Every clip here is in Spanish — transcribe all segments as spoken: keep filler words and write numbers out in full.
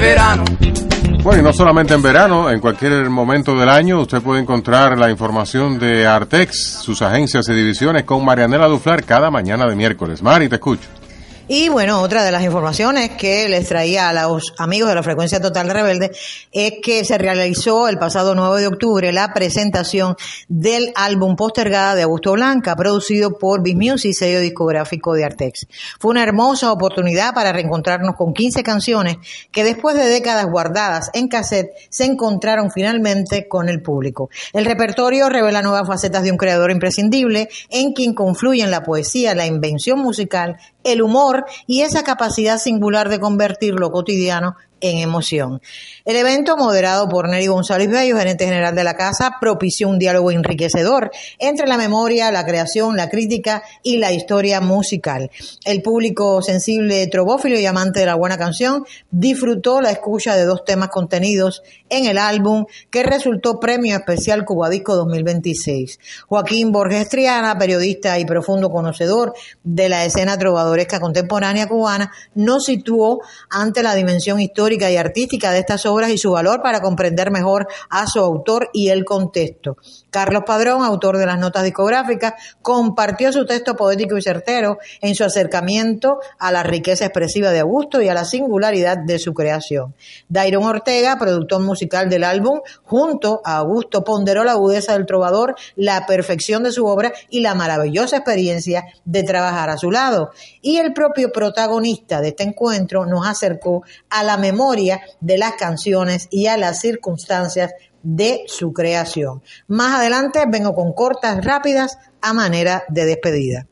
verano. Bueno, y no solamente en verano, en cualquier momento del año usted puede encontrar la información de Artex, sus agencias y divisiones con Marianela Duflar cada mañana de miércoles. Mari, te escucho. Y bueno, otra de las informaciones que les traía a los amigos de la Frecuencia Total Rebelde es que se realizó el pasado nueve de octubre la presentación del álbum Postergada de Augusto Blanca, producido por Big Music, sello discográfico de Artex. Fue una hermosa oportunidad para reencontrarnos con quince canciones que después de décadas guardadas en cassette se encontraron finalmente con el público. El repertorio revela nuevas facetas de un creador imprescindible en quien confluyen la poesía, la invención musical, el humor y esa capacidad singular de convertir lo cotidiano en emoción. El evento, moderado por Nery González Bello, gerente general de la casa, propició un diálogo enriquecedor entre la memoria, la creación, la crítica y la historia musical. El público sensible, trobófilo y amante de la buena canción disfrutó la escucha de dos temas contenidos en el álbum que resultó Premio Especial Cubadisco dos mil veintiséis. Joaquín Borges Triana, periodista y profundo conocedor de la escena trovadoresca contemporánea cubana, nos situó ante la dimensión histórica y artística de estas obras y su valor para comprender mejor a su autor y el contexto. Carlos Padrón, autor de las notas discográficas, compartió su texto poético y certero en su acercamiento a la riqueza expresiva de Augusto y a la singularidad de su creación. Dairon Ortega, productor musical del álbum, junto a Augusto ponderó la agudeza del trovador, la perfección de su obra y la maravillosa experiencia de trabajar a su lado. Y el propio protagonista de este encuentro nos acercó a la memoria de las canciones y a las circunstancias de su creación. Más adelante vengo con cortas rápidas a manera de despedida.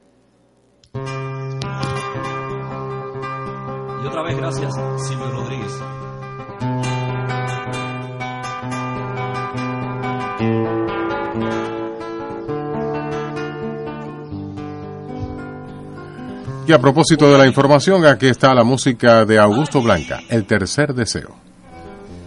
Y otra vez gracias, Silvio Rodríguez. Y a propósito de la información, aquí está la música de Augusto Blanca, El Tercer Deseo.